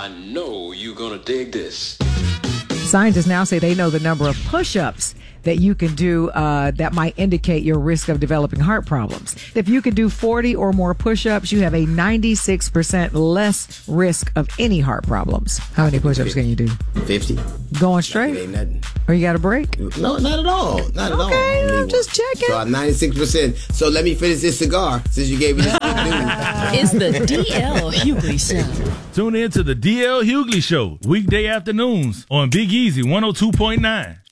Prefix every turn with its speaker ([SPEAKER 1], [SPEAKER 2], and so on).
[SPEAKER 1] I know you're gonna dig this.
[SPEAKER 2] Scientists now say they know the number of push-ups that you can do that might indicate your risk of developing heart problems. If you can do 40 or more push-ups, you have a 96% less risk of any heart problems. How many push-ups can you do?
[SPEAKER 3] 50.
[SPEAKER 2] Going straight?
[SPEAKER 3] Ain't nothing.
[SPEAKER 2] Or you got a break?
[SPEAKER 3] No, not at all. Not at all.
[SPEAKER 2] Okay, I'm just checking.
[SPEAKER 3] So I'm 96%. So let me finish this cigar since you gave me this.
[SPEAKER 4] It's the D.L. Hughley Show.
[SPEAKER 5] Tune in to the D.L. Hughley Show, weekday afternoons on Big Easy 102.9.